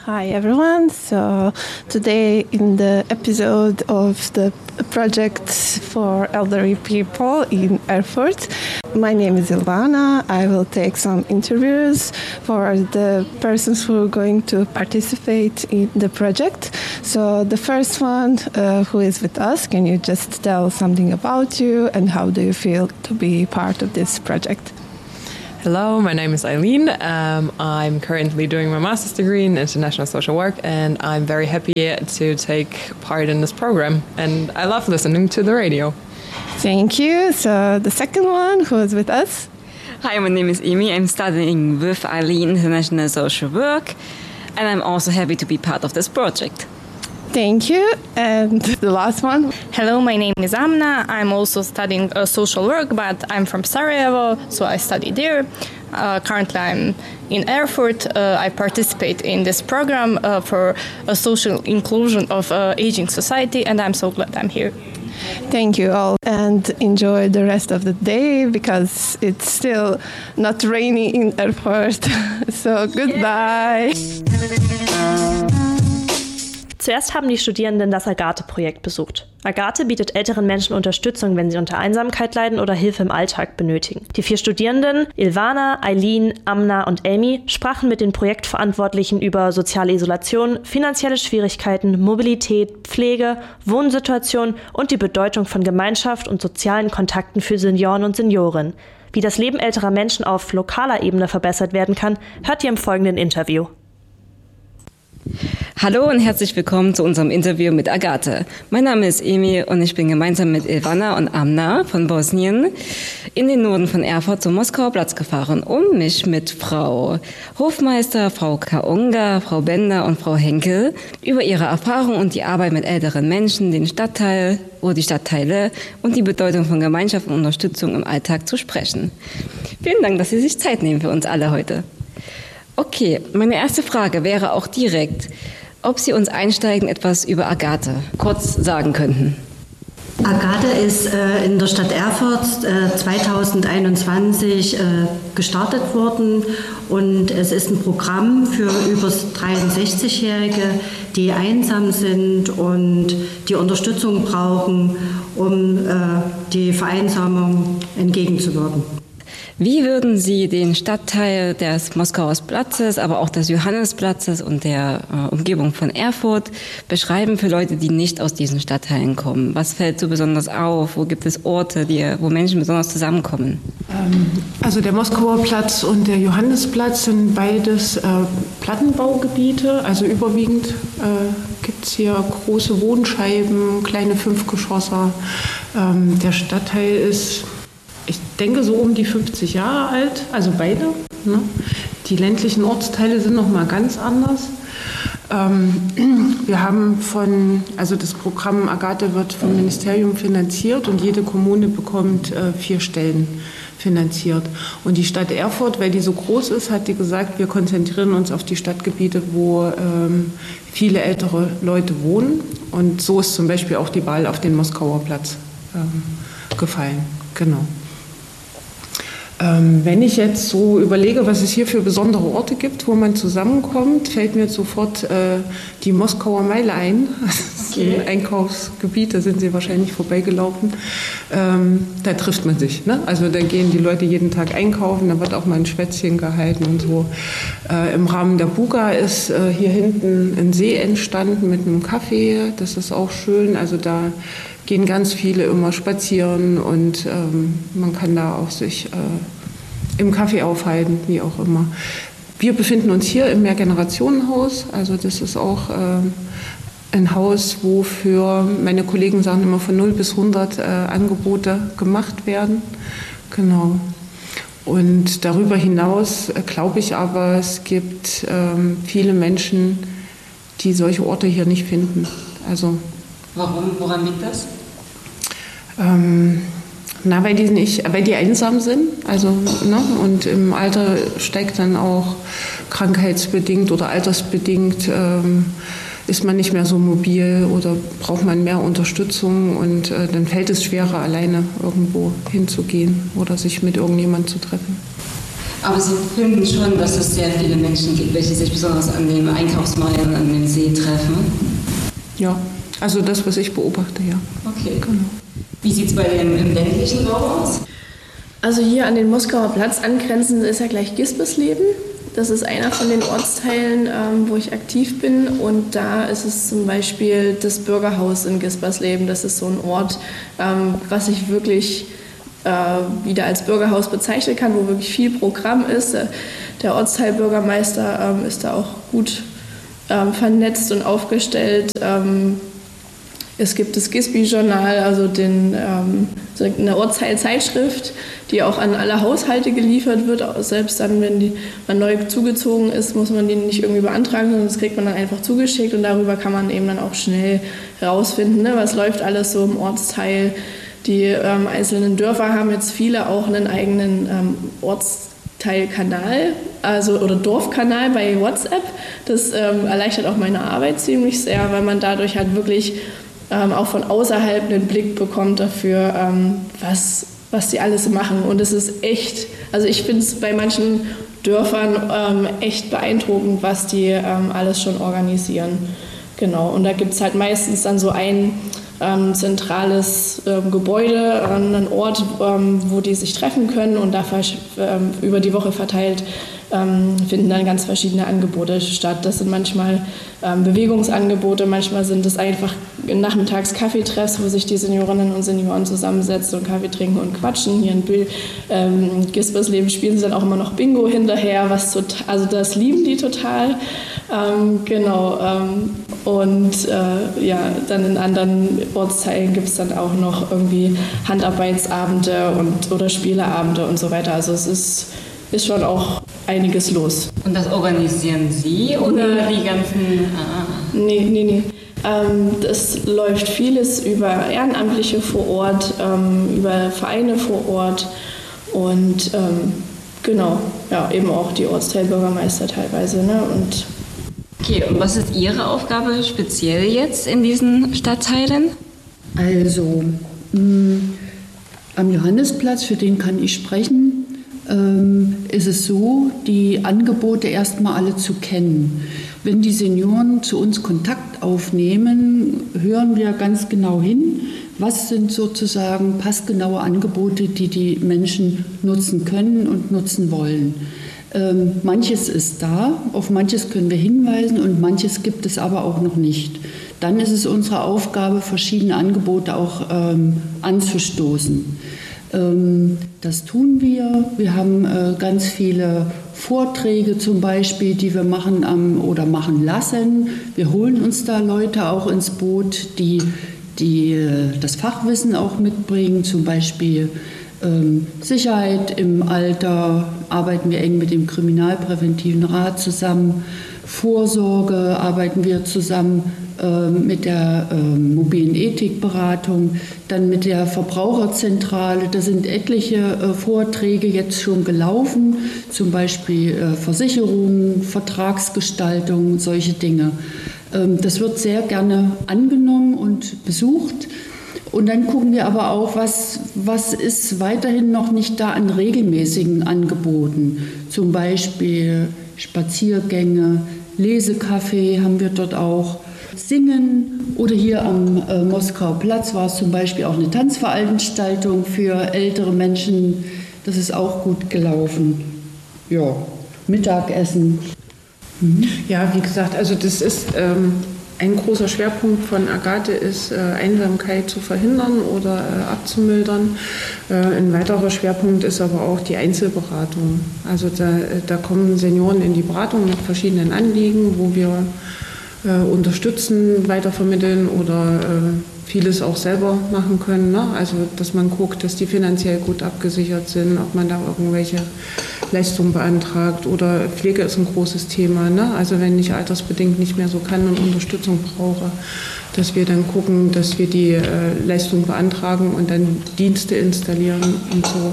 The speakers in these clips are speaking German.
Hi everyone, so today in the episode of the project for elderly people in Erfurt, my name is Ilvana. I will take some interviews for the persons who are going to participate in the project. So the first one who is with us, can you just tell something about you and how do you feel to be part of this project? Hello, my name is Eileen. I'm currently doing my master's degree in international social work and I'm very happy to take part in this program and I love listening to the radio. Thank you. So the second one who is with us? Hi, my name is Amy. I'm studying with Eileen international social work and I'm also happy to be part of this project. Thank you. And the last one. Hello, my name is Amna. I'm also studying social work, but I'm from Sarajevo, so I study there. Currently, I'm in Erfurt. I participate in this program for a social inclusion of aging society, and I'm so glad I'm here. Thank you all, and enjoy the rest of the day because it's still not rainy in Erfurt. So goodbye. Zuerst haben die Studierenden das Agathe-Projekt besucht. Agathe bietet älteren Menschen Unterstützung, wenn sie unter Einsamkeit leiden oder Hilfe im Alltag benötigen. Die 4 Studierenden, Ilvana, Eileen, Amna und Amy, sprachen mit den Projektverantwortlichen über soziale Isolation, finanzielle Schwierigkeiten, Mobilität, Pflege, Wohnsituation und die Bedeutung von Gemeinschaft und sozialen Kontakten für Senioren und Seniorinnen. Wie das Leben älterer Menschen auf lokaler Ebene verbessert werden kann, hört ihr im folgenden Interview. Hallo und herzlich willkommen zu unserem Interview mit Agathe. Mein Name ist Emi und ich bin gemeinsam mit Ilvana und Amna von Bosnien in den Norden von Erfurt zum Moskauer Platz gefahren, um mich mit Frau Hofmeister, Frau Kaunga, Frau Bender und Frau Henkel über ihre Erfahrung und die Arbeit mit älteren Menschen, den Stadtteil oder die Stadtteile und die Bedeutung von Gemeinschaft und Unterstützung im Alltag zu sprechen. Vielen Dank, dass Sie sich Zeit nehmen für uns alle heute. Okay, meine erste Frage wäre auch direkt, ob Sie uns einsteigend etwas über Agathe kurz sagen könnten. Agathe ist in der Stadt Erfurt 2021 gestartet worden und es ist ein Programm für über 63-Jährige, die einsam sind und die Unterstützung brauchen, um die Vereinsamung entgegenzuwirken. Wie würden Sie den Stadtteil des Moskauer Platzes, aber auch des Johannesplatzes und der Umgebung von Erfurt beschreiben für Leute, die nicht aus diesen Stadtteilen kommen? Was fällt so besonders auf? Wo gibt es Orte, wo Menschen besonders zusammenkommen? Also der Moskauer Platz und der Johannesplatz sind beides Plattenbaugebiete. Also überwiegend gibt es hier große Wohnscheiben, kleine 5-Geschosser. Der Stadtteil ist, ich denke, so um die 50 Jahre alt, also beide. Ne? Die ländlichen Ortsteile sind noch mal ganz anders. Wir haben also das Programm Agathe wird vom Ministerium finanziert und jede Kommune bekommt 4 Stellen finanziert. Und die Stadt Erfurt, weil die so groß ist, hat die gesagt, wir konzentrieren uns auf die Stadtgebiete, wo viele ältere Leute wohnen. Und so ist zum Beispiel auch die Wahl auf den Moskauer Platz gefallen. Genau. Wenn ich jetzt so überlege, was es hier für besondere Orte gibt, wo man zusammenkommt, fällt mir sofort die Moskauer Meile ein. Das ist ein Einkaufsgebiet, da sind Sie wahrscheinlich vorbeigelaufen. Da trifft man sich. Ne? Also da gehen die Leute jeden Tag einkaufen, da wird auch mal ein Schwätzchen gehalten und so. Im Rahmen der Buga ist hier hinten ein See entstanden mit einem Café. Das ist auch schön. Also da gehen ganz viele immer spazieren und man kann da auch sich im Café aufhalten, wie auch immer. Wir befinden uns hier im Mehrgenerationenhaus, also das ist auch ein Haus, wo meine Kollegen sagen immer von 0 bis 100 Angebote gemacht werden. Genau. Und darüber hinaus glaube ich aber, es gibt viele Menschen, die solche Orte hier nicht finden. Also Warum? Woran liegt das? Weil die einsam sind. Also, ne? Und im Alter steigt dann auch krankheitsbedingt oder altersbedingt ist man nicht mehr so mobil oder braucht man mehr Unterstützung und dann fällt es schwerer, alleine irgendwo hinzugehen oder sich mit irgendjemandem zu treffen. Aber Sie finden schon, dass es sehr viele Menschen gibt, welche sich besonders an den Einkaufsmeilen, an dem See treffen? Ja, also das, was ich beobachte, ja. Okay, genau. Wie sieht es bei dem im ländlichen Raum aus? Also hier an den Moskauer Platz angrenzend ist ja gleich Gispersleben. Das ist einer von den Ortsteilen, wo ich aktiv bin. Und da ist es zum Beispiel das Bürgerhaus in Gispersleben. Das ist so ein Ort, was ich wirklich wieder als Bürgerhaus bezeichnen kann, wo wirklich viel Programm ist. Der Ortsteilbürgermeister ist da auch gut vernetzt und aufgestellt. Es gibt das Gisby-Journal, also eine Ortsteilzeitschrift, die auch an alle Haushalte geliefert wird. Selbst dann, wenn man neu zugezogen ist, muss man die nicht irgendwie beantragen, sondern das kriegt man dann einfach zugeschickt und darüber kann man eben dann auch schnell rausfinden, ne, was läuft alles so im Ortsteil. Die einzelnen Dörfer haben jetzt viele auch einen eigenen Ortsteilkanal, oder Dorfkanal bei WhatsApp. Das erleichtert auch meine Arbeit ziemlich sehr, weil man dadurch halt wirklich auch von außerhalb einen Blick bekommt dafür, was die alles machen. Und es ist echt, also ich finde es bei manchen Dörfern echt beeindruckend, was die alles schon organisieren. Genau, und da gibt es halt meistens dann so ein zentrales Gebäude, einen Ort, wo die sich treffen können und da über die Woche verteilt finden dann ganz verschiedene Angebote statt. Das sind manchmal Bewegungsangebote, manchmal sind es einfach nachmittags Kaffeetreffs, wo sich die Seniorinnen und Senioren zusammensetzen und Kaffee trinken und quatschen. Hier in Gispersleben spielen sie dann auch immer noch Bingo hinterher, also das lieben die total. Dann in anderen Ortsteilen gibt es dann auch noch irgendwie Handarbeitsabende oder Spieleabende und so weiter. Also es ist schon auch einiges los. Und das organisieren Sie oder die ganzen... Nee. Das läuft vieles über Ehrenamtliche vor Ort, über Vereine vor Ort und eben auch die Ortsteilbürgermeister teilweise. Ne? Okay, und was ist Ihre Aufgabe speziell jetzt in diesen Stadtteilen? Also, am Johannesplatz, für den kann ich sprechen, ist es so, die Angebote erstmal alle zu kennen. Wenn die Senioren zu uns Kontakt aufnehmen, hören wir ganz genau hin, was sind sozusagen passgenaue Angebote, die die Menschen nutzen können und nutzen wollen. Manches ist da, auf manches können wir hinweisen und manches gibt es aber auch noch nicht. Dann ist es unsere Aufgabe, verschiedene Angebote auch anzustoßen. Das tun wir. Wir haben ganz viele Vorträge zum Beispiel, die wir machen machen lassen. Wir holen uns da Leute auch ins Boot, die das Fachwissen auch mitbringen, zum Beispiel Sicherheit im Alter, arbeiten wir eng mit dem Kriminalpräventiven Rat zusammen. Vorsorge arbeiten wir zusammen mit der mobilen Ethikberatung, dann mit der Verbraucherzentrale. Da sind etliche Vorträge jetzt schon gelaufen, zum Beispiel Versicherungen, Vertragsgestaltung, solche Dinge. Das wird sehr gerne angenommen und besucht. Und dann gucken wir aber auch, was ist weiterhin noch nicht da an regelmäßigen Angeboten. Zum Beispiel Spaziergänge, Lesekaffee haben wir dort auch, Singen oder hier am Moskauer Platz war es zum Beispiel auch eine Tanzveranstaltung für ältere Menschen. Das ist auch gut gelaufen. Ja, Mittagessen. Ja, wie gesagt, also das ist ein großer Schwerpunkt von Agathe ist, Einsamkeit zu verhindern oder abzumildern. Ein weiterer Schwerpunkt ist aber auch die Einzelberatung. Also da kommen Senioren in die Beratung mit verschiedenen Anliegen, wo wir unterstützen, weitervermitteln oder vieles auch selber machen können. Ne? Also dass man guckt, dass die finanziell gut abgesichert sind, ob man da irgendwelche Leistungen beantragt oder Pflege ist ein großes Thema. Ne? Also wenn ich altersbedingt nicht mehr so kann und Unterstützung brauche, dass wir dann gucken, dass wir die Leistung beantragen und dann Dienste installieren und so.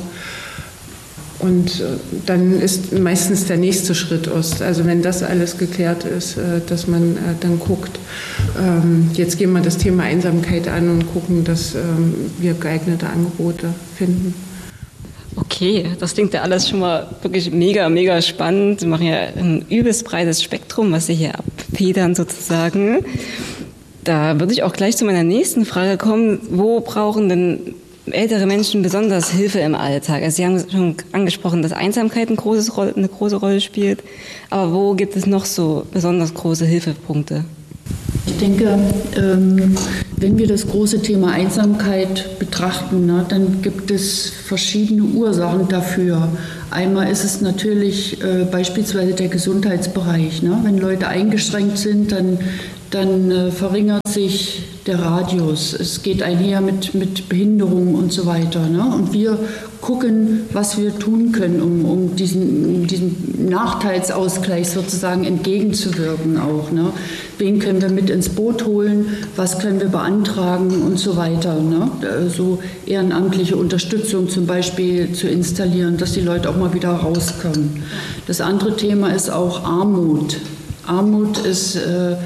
Und dann ist meistens der nächste Schritt Ost. Also wenn das alles geklärt ist, dass man dann guckt, jetzt gehen wir das Thema Einsamkeit an und gucken, dass wir geeignete Angebote finden. Okay, das klingt ja alles schon mal wirklich mega, mega spannend. Sie machen ja ein übelst breites Spektrum, was Sie hier abfedern sozusagen. Da würde ich auch gleich zu meiner nächsten Frage kommen. Wo brauchen denn ältere Menschen besonders Hilfe im Alltag? Also Sie haben schon angesprochen, dass Einsamkeit eine große Rolle spielt. Aber wo gibt es noch so besonders große Hilfepunkte? Ich denke, wenn wir das große Thema Einsamkeit betrachten, dann gibt es verschiedene Ursachen dafür. Einmal ist es natürlich beispielsweise der Gesundheitsbereich. Wenn Leute eingeschränkt sind, dann verringert sich der Radius. Es geht einher mit Behinderungen und so weiter. Und wir gucken, was wir tun können, um diesem Nachteilsausgleich sozusagen entgegenzuwirken auch. Wen können wir mit ins Boot holen, was können wir beantragen und so weiter. So ehrenamtliche Unterstützung zum Beispiel zu installieren, dass die Leute auch mal wieder rauskommen. Das andere Thema ist auch Armut. Armut ist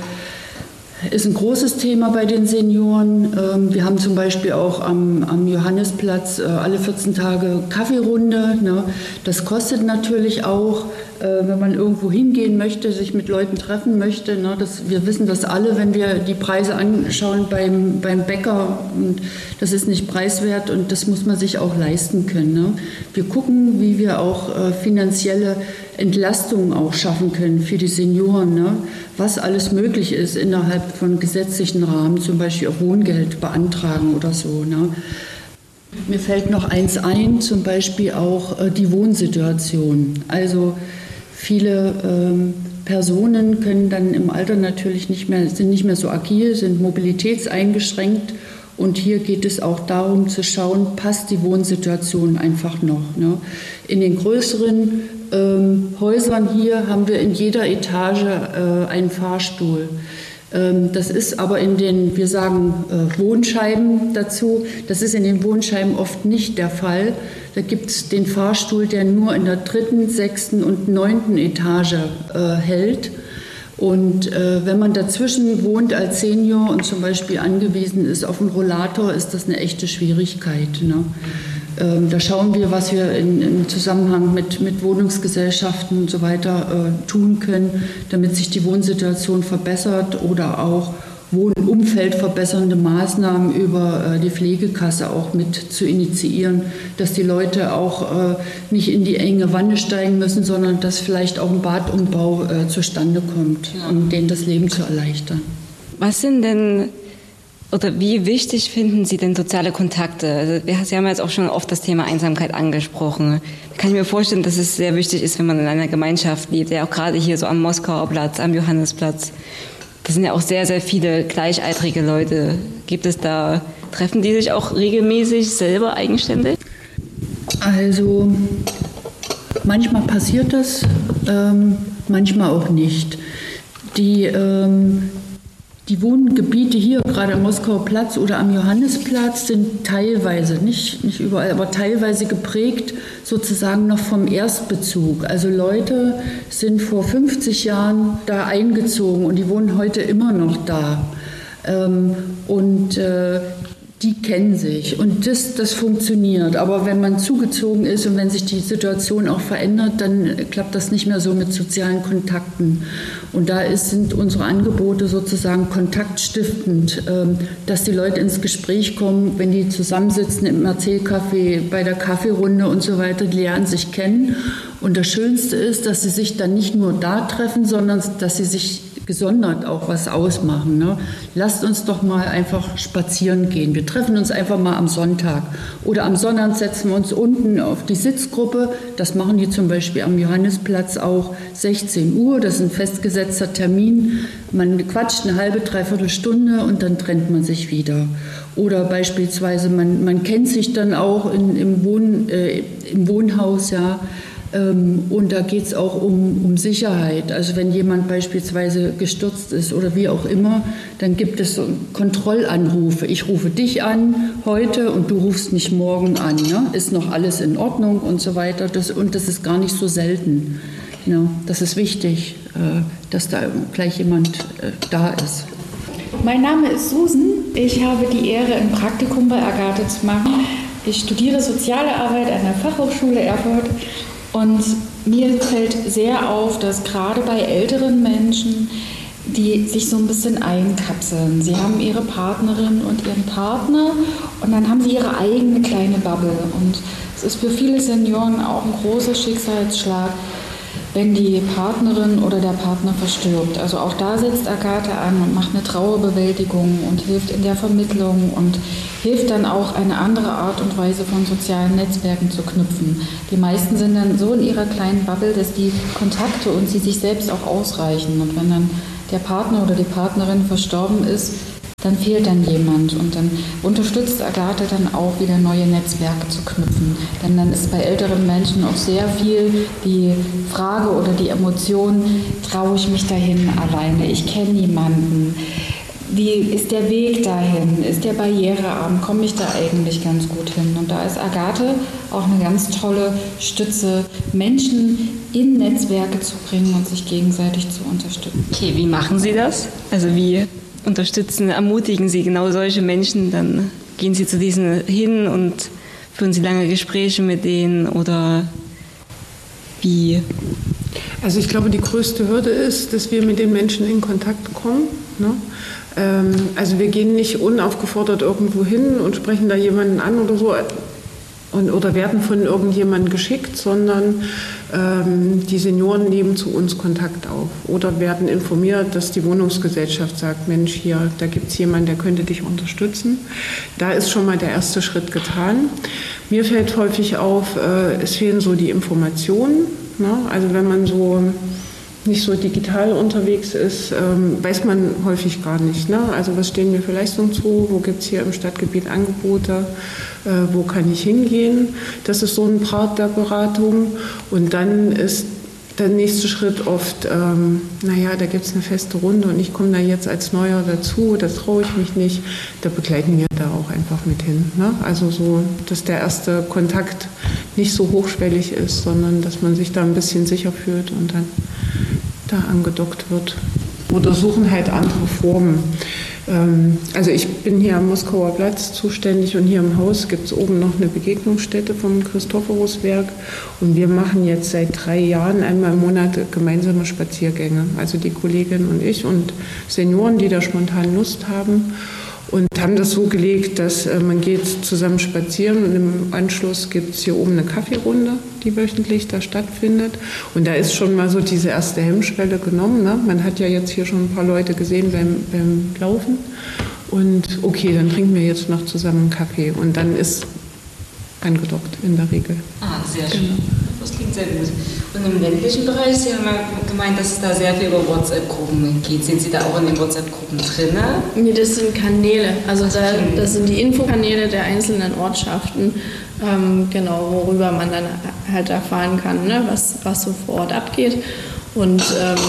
ein großes Thema bei den Senioren. Wir haben zum Beispiel auch am Johannisplatz alle 14 Tage Kaffeerunde. Das kostet natürlich auch, wenn man irgendwo hingehen möchte, sich mit Leuten treffen möchte. Wir wissen das alle, wenn wir die Preise anschauen beim Bäcker. Und das ist nicht preiswert und das muss man sich auch leisten können. Wir gucken, wie wir auch finanzielle Entlastungen auch schaffen können für die Senioren, was alles möglich ist innerhalb von gesetzlichen Rahmen, zum Beispiel auch Wohngeld beantragen oder so. Mir fällt noch eins ein, zum Beispiel auch die Wohnsituation. Also viele Personen können dann im Alter natürlich sind nicht mehr so agil, sind mobilitätseingeschränkt. Und hier geht es auch darum zu schauen, passt die Wohnsituation einfach noch. In den größeren Häusern hier haben wir in jeder Etage einen Fahrstuhl. Das ist aber wir sagen Wohnscheiben dazu, das ist in den Wohnscheiben oft nicht der Fall. Da gibt es den Fahrstuhl, der nur in der 3., 6. und 9. Etage hält. Und wenn man dazwischen wohnt als Senior und zum Beispiel angewiesen ist auf einen Rollator, ist das eine echte Schwierigkeit. Da schauen wir, was wir im Zusammenhang mit Wohnungsgesellschaften und so weiter tun können, damit sich die Wohnsituation verbessert oder auch Wohnumfeld verbessernde Maßnahmen über die Pflegekasse auch mit zu initiieren, dass die Leute auch nicht in die enge Wanne steigen müssen, sondern dass vielleicht auch ein Badumbau zustande kommt, um denen das Leben zu erleichtern. Was sind denn oder wie wichtig finden Sie denn soziale Kontakte? Also Sie haben jetzt auch schon oft das Thema Einsamkeit angesprochen. Da kann ich mir vorstellen, dass es sehr wichtig ist, wenn man in einer Gemeinschaft lebt, ja auch gerade hier so am Moskauer Platz, am Johannisplatz. Das sind ja auch sehr, sehr viele gleichaltrige Leute. Treffen die sich auch regelmäßig selber eigenständig? Also manchmal passiert das, manchmal auch nicht. Die Wohngebiete hier, gerade am Moskauer Platz oder am Johannisplatz, sind teilweise, nicht überall, aber teilweise geprägt sozusagen noch vom Erstbezug. Also Leute sind vor 50 Jahren da eingezogen und die wohnen heute immer noch da. Die kennen sich und das funktioniert. Aber wenn man zugezogen ist und wenn sich die Situation auch verändert, dann klappt das nicht mehr so mit sozialen Kontakten. Und da sind unsere Angebote sozusagen kontaktstiftend, dass die Leute ins Gespräch kommen, wenn die zusammensitzen im Erzählcafé, bei der Kaffeerunde und so weiter, die lernen sich kennen. Und das Schönste ist, dass sie sich dann nicht nur da treffen, sondern dass sie sich gesondert auch was ausmachen. Lasst uns doch mal einfach spazieren gehen. Wir treffen uns einfach mal am Sonntag. Oder am Sonntag setzen wir uns unten auf die Sitzgruppe. Das machen die zum Beispiel am Johannisplatz auch 16 Uhr. Das ist ein festgesetzter Termin. Man quatscht eine halbe, dreiviertel Stunde und dann trennt man sich wieder. Oder beispielsweise, man kennt sich dann auch im Wohnhaus, ja. Und da geht es auch um Sicherheit. Also wenn jemand beispielsweise gestürzt ist oder wie auch immer, dann gibt es so Kontrollanrufe. Ich rufe dich an heute und du rufst mich morgen an. Ne? Ist noch alles in Ordnung und so weiter. Und das ist gar nicht so selten. Ja, das ist wichtig, dass da gleich jemand da ist. Mein Name ist Susan. Ich habe die Ehre, ein Praktikum bei Agathe zu machen. Ich studiere Soziale Arbeit an der Fachhochschule Erfurt und mir fällt sehr auf, dass gerade bei älteren Menschen, die sich so ein bisschen einkapseln. Sie haben ihre Partnerin und ihren Partner und dann haben sie ihre eigene kleine Bubble. Und es ist für viele Senioren auch ein großer Schicksalsschlag, wenn die Partnerin oder der Partner verstirbt. Also auch da setzt Agathe an und macht eine Trauerbewältigung und hilft in der Vermittlung und hilft dann auch, eine andere Art und Weise von sozialen Netzwerken zu knüpfen. Die meisten sind dann so in ihrer kleinen Bubble, dass die Kontakte und sie sich selbst auch ausreichen. Und wenn dann der Partner oder die Partnerin verstorben ist, dann fehlt dann jemand und dann unterstützt Agathe dann auch wieder neue Netzwerke zu knüpfen. Denn dann ist bei älteren Menschen auch sehr viel die Frage oder die Emotion, traue ich mich dahin alleine, ich kenne niemanden. Wie ist der Weg dahin? Ist der barrierearm? Komme ich da eigentlich ganz gut hin? Und da ist Agathe auch eine ganz tolle Stütze, Menschen in Netzwerke zu bringen und sich gegenseitig zu unterstützen. Okay, wie machen Sie das? Also wie unterstützen, ermutigen Sie genau solche Menschen? Dann gehen Sie zu diesen hin und führen Sie lange Gespräche mit denen oder wie? Also ich glaube, die größte Hürde ist, dass wir mit den Menschen in Kontakt kommen. Ne? Also wir gehen nicht unaufgefordert irgendwo hin und sprechen da jemanden an oder so oder werden von irgendjemandem geschickt, sondern die Senioren nehmen zu uns Kontakt auf oder werden informiert, dass die Wohnungsgesellschaft sagt, Mensch, hier, da gibt es jemanden, der könnte dich unterstützen. Da ist schon mal der erste Schritt getan. Mir fällt häufig auf, es fehlen so die Informationen. Ne? Also wenn man so nicht so digital unterwegs ist, weiß man häufig gar nicht. Ne? Also was stehen mir für Leistungen zu, wo gibt es hier im Stadtgebiet Angebote, wo kann ich hingehen. Das ist so ein Part der Beratung. Und dann ist der nächste Schritt oft, da gibt es eine feste Runde und ich komme da jetzt als Neuer dazu, da traue ich mich nicht. Da begleiten wir da auch einfach mit hin. Ne? Also so, dass der erste Kontakt nicht so hochschwellig ist, sondern dass man sich da ein bisschen sicher fühlt und dann da angedockt wird. Oder suchen halt andere Formen. Also ich bin hier am Moskauer Platz zuständig und hier im Haus gibt es oben noch eine Begegnungsstätte vom Christophoruswerk und wir machen jetzt seit 3 Jahren einmal im Monat gemeinsame Spaziergänge. Also die Kollegin und ich und Senioren, die da spontan Lust haben. Und haben das so gelegt, dass man geht zusammen spazieren und im Anschluss gibt es hier oben eine Kaffeerunde, die wöchentlich da stattfindet. Und da ist schon mal so diese erste Hemmschwelle genommen. Ne? Man hat ja jetzt hier schon ein paar Leute gesehen beim Laufen. Und okay, dann trinken wir jetzt noch zusammen einen Kaffee. Und dann ist angedockt in der Regel. Ah, sehr schön. Genau. Das klingt sehr gut. Und im ländlichen Bereich, Sie haben ja gemeint, dass es da sehr viel über WhatsApp-Gruppen geht. Sind Sie da auch in den WhatsApp-Gruppen drin? Nee, das sind Kanäle. Also das sind die Infokanäle der einzelnen Ortschaften, worüber man dann halt erfahren kann, ne, was so vor Ort abgeht. Und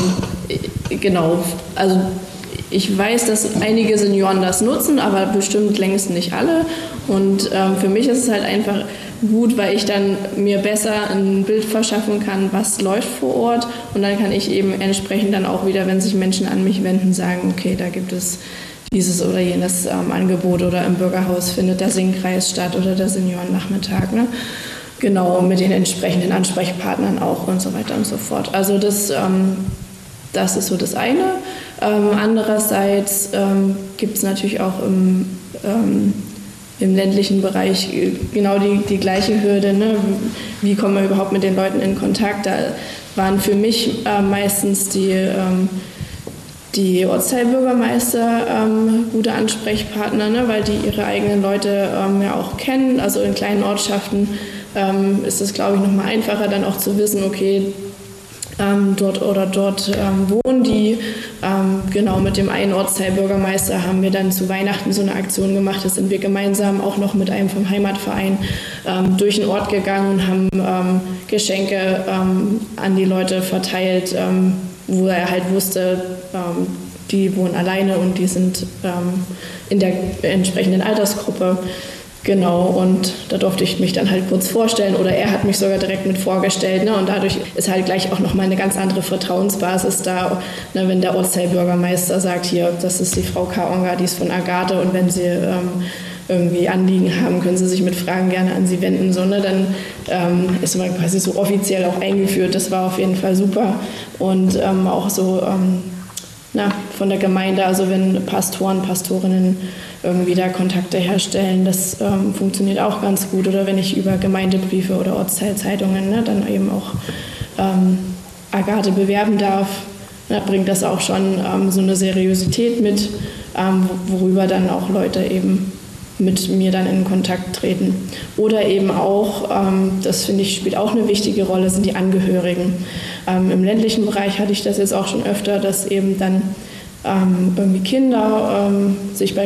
also ich weiß, dass einige Senioren das nutzen, aber bestimmt längst nicht alle. Und für mich ist es halt einfach gut, weil ich dann mir besser ein Bild verschaffen kann, was läuft vor Ort. Und dann kann ich eben entsprechend dann auch wieder, wenn sich Menschen an mich wenden, sagen, okay, da gibt es dieses oder jenes Angebot oder im Bürgerhaus findet der Singkreis statt oder der Seniorennachmittag. Ne? Genau, mit den entsprechenden Ansprechpartnern auch und so weiter und so fort. Also das ist so das eine. Andererseits gibt es natürlich auch im ländlichen Bereich genau die gleiche Hürde. Ne? Wie kommen wir überhaupt mit den Leuten in Kontakt? Da waren für mich meistens die Ortsteilbürgermeister gute Ansprechpartner, ne? Weil die ihre eigenen Leute ja auch kennen. Also in kleinen Ortschaften ist es, glaube ich, noch mal einfacher, dann auch zu wissen, okay, dort wohnen die. Genau, mit dem einen Ortsteilbürgermeister haben wir dann zu Weihnachten so eine Aktion gemacht. Da sind wir gemeinsam auch noch mit einem vom Heimatverein durch den Ort gegangen und haben Geschenke an die Leute verteilt, wo er halt wusste, die wohnen alleine und die sind in der entsprechenden Altersgruppe. Genau, und da durfte ich mich dann halt kurz vorstellen oder er hat mich sogar direkt mit vorgestellt. Ne? Und dadurch ist halt gleich auch nochmal eine ganz andere Vertrauensbasis da, ne? Wenn der Ortsteilbürgermeister sagt, hier, das ist die Frau Kaonga, die ist von Agathe und wenn sie irgendwie Anliegen haben, können sie sich mit Fragen gerne an sie wenden. So, ne? Dann ist man quasi so offiziell auch eingeführt. Das war auf jeden Fall super. Und auch so von der Gemeinde, also wenn Pastoren, Pastorinnen irgendwie da Kontakte herstellen, das funktioniert auch ganz gut. Oder wenn ich über Gemeindebriefe oder Ortsteilzeitungen dann eben auch Agathe bewerben darf, bringt das auch schon so eine Seriosität mit, worüber dann auch Leute eben mit mir dann in Kontakt treten. Oder eben auch, das finde ich spielt auch eine wichtige Rolle, sind die Angehörigen. Im ländlichen Bereich hatte ich das jetzt auch schon öfter, dass eben dann irgendwie Kinder sich bei